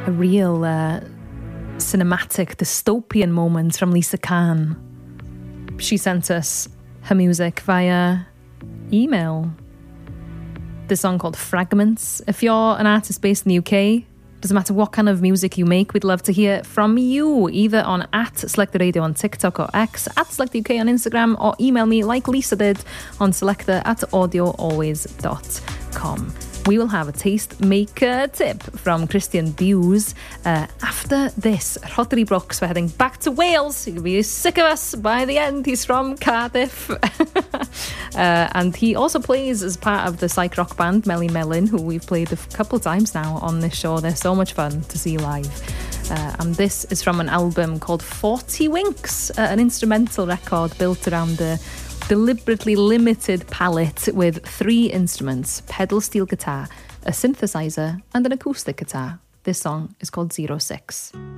A real cinematic dystopian moment from Lisa Khan. She sent us her music via email. This song called Fragments. If you're an artist based in the UK, doesn't matter what kind of music you make, we'd love to hear from you, either on @SelectorRadio on TikTok or X, @SelectorUK on Instagram, or email me like Lisa did on selector@audioalways.com. We will have a taste maker tip from Christian Bewes. After this, Rhodri Brooks, we're heading back to Wales. You'll be sick of us by the end. He's from Cardiff. And he also plays as part of the psych rock band Melly Melyn, who we've played a couple of times now on this show. They're so much fun to see live. And this is from an album called 40 Winks, an instrumental record built around the deliberately limited palette with 3 instruments: pedal steel guitar, a synthesizer, and an acoustic guitar. This song is called 06.